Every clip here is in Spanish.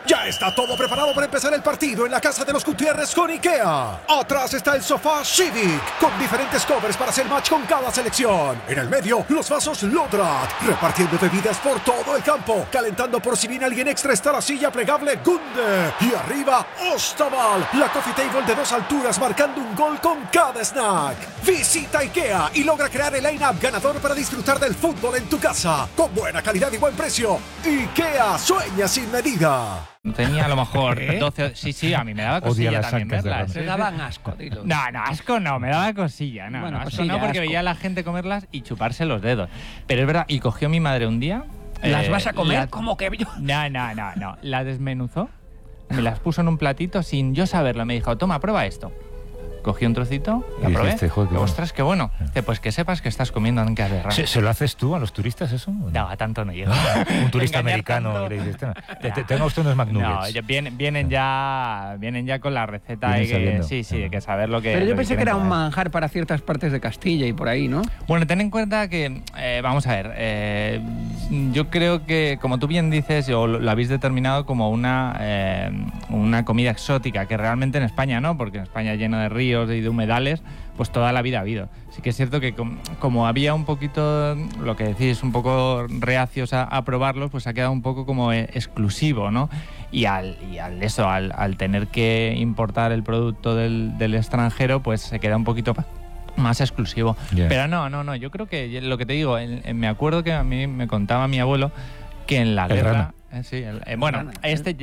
Ya está todo preparado para empezar el partido en la casa de los Gutiérrez con IKEA. Atrás está el sofá Civic, con diferentes covers para hacer match con cada selección. En el medio, los vasos Lodrat, repartiendo bebidas por todo el campo. Calentando por si viene alguien extra está la silla plegable Gunde. Y arriba, Ostaval, la coffee table de 2 alturas marcando un gol con cada snack. Visita IKEA y logra crear el line-up ganador para disfrutar del fútbol en tu casa. Con buena calidad y buen precio. IKEA sueña sin medida. Tenía a lo mejor 12... Sí, a mí me daba cosilla también verlas. Me daban asco, dilo. No, asco no, me daba cosilla. No, bueno, asco no, porque veía a la gente comerlas y chuparse los dedos. Pero es verdad, y cogió mi madre un día... ¿Las vas a comer? ¿Cómo que yo? No. Las desmenuzó, me las puso en un platito sin yo saberlo. Me dijo, toma, prueba esto. Cogí un trocito, la probé. Ostras, qué bueno. Dice, pues que sepas que estás comiendo ancas de rana. ¿Se lo haces tú a los turistas eso? No, a tanto no llego. Un turista americano le dices, tenga usted unos McNuggets. No, vienen ya con la receta. Hay que, sí, hay que saber lo que... Pero yo pensé que era un manjar para ciertas partes de Castilla y por ahí, ¿no? Bueno, ten en cuenta que, vamos a ver, yo creo que, como tú bien dices, o lo habéis determinado como una comida exótica, que realmente en España no, porque en España lleno de ríos y de humedales, pues toda la vida ha habido. Sí que es cierto que como había un poquito, lo que decís, un poco reacios a probarlos, pues ha quedado un poco como exclusivo, ¿no? Y al tener que importar el producto del extranjero, pues se queda un poquito más exclusivo. Yeah. Pero no, yo creo que lo que te digo, me acuerdo que a mí me contaba mi abuelo que en la guerra... Sí, bueno,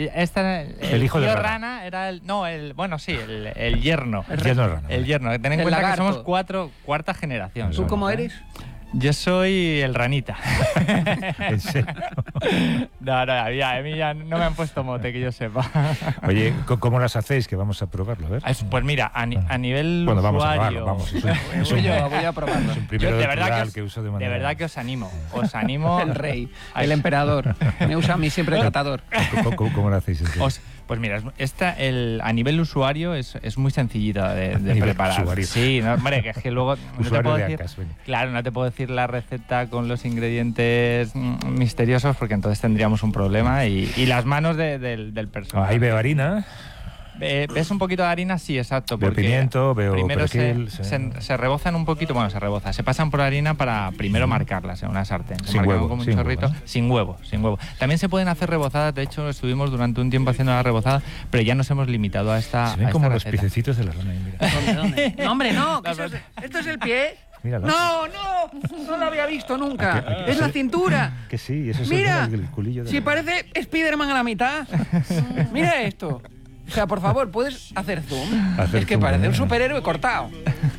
el hijo de rana era el yerno. El yerno. Ten en cuenta lagarto. Que somos cuarta generación. ¿Tú cómo eres? Yo soy el ranita. ¿En serio? No, a mí ya no me han puesto mote, que yo sepa. Oye, ¿cómo las hacéis? Que vamos a probarlo, a ver. Pues mira, a nivel bueno, usuario... vamos a probarlo, vamos. Voy a probarlo. Es un primero de verdad que os animo. El rey, el emperador. Me usa a mí siempre el catador. ¿Cómo lo hacéis? Pues mira, a nivel usuario es muy sencillita de preparar. Usuario. Sí, no, hombre, que es que luego no te puedo decir, claro, no te puedo decir la receta con los ingredientes misteriosos, porque entonces tendríamos un problema y las manos del personal. Ahí veo harina. ¿Ves un poquito de harina? Sí, exacto. Veo pimiento, veo primero perejil, se rebozan un poquito, se pasan por harina para primero marcarlas en una sartén. Sin huevo, como un chorrito, huevo, ¿no? sin huevo. También se pueden hacer rebozadas, de hecho estuvimos durante un tiempo haciendo la rebozada, pero ya nos hemos limitado a esta Se ven como los receta. piececitos de la rana. ¿Dónde? No, hombre, no. ¿Esto es el pie? Míralo. No lo había visto nunca. Es la cintura. Que sí, eso es el culillo de si parece Spiderman a la mitad. Mira esto. O sea, por favor, ¿puedes hacer zoom? Es que parece un superhéroe cortado.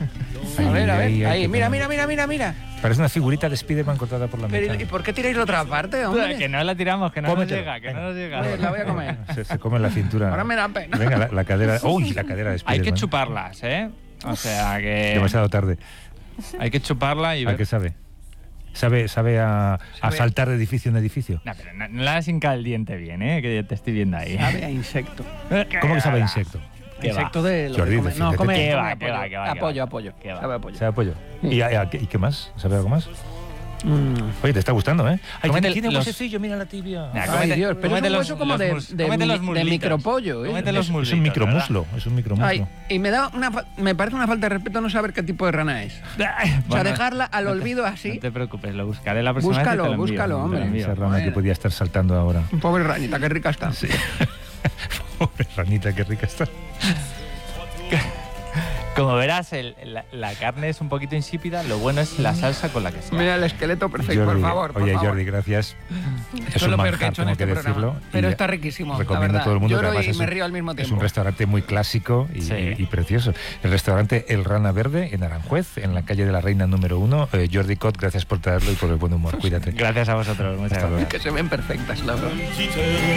A ver. Ahí. Mira. Parece una figurita de Spiderman cortada por la mitad. ¿Y por qué tiráis la otra parte, hombre? Que no la tiramos, que no nos llega. Pues la voy a comer. Se come la cintura. Ahora me da pena. Venga, la cadera. Uy, la cadera de Spiderman. Hay que chuparlas, ¿eh? O sea que... Demasiado tarde. Hay que chuparla y ver... ¿A qué sabe? ¿Sabe a saltar de edificio en edificio? No, pero no la hinca el diente bien, que te estoy viendo ahí. Sabe a insecto. ¿Cómo que sabe a insecto? Insecto de lo Jordi, que come. No, come ¿Qué va? Apoyo. Sabe a pollo. ¿Y qué más? ¿Sabe algo más? Oye, te está gustando, ¿eh? Ay, tiene huesecillo, mira la tibia. Ay, Dios, pero es un hueso como de micropollo, ¿eh? Es un micromuslo. Ay, y me parece una falta de respeto no saber qué tipo de rana es. O sea, dejarla al olvido así. No te preocupes, lo buscaré la próxima vez. Búscalo, hombre. Esa rana que podía estar saltando ahora. Pobre ranita, qué rica está. Sí. Pobre ranita, qué rica está. Como verás, la carne es un poquito insípida, lo bueno es la salsa con la que se Mira el esqueleto perfecto, Jordi, por favor. Oye, Jordi, gracias. Esto es lo peor que he hecho en este programa. Pero está riquísimo, la verdad. A todo el mundo. Lloro y me río al mismo tiempo. Es un restaurante muy clásico y precioso. El restaurante El Rana Verde, en Aranjuez, en la calle de la Reina número 1. Jordi Cot, gracias por traerlo y por el buen humor. Cuídate. Gracias a vosotros. Muchas gracias. Que se ven perfectas, la verdad.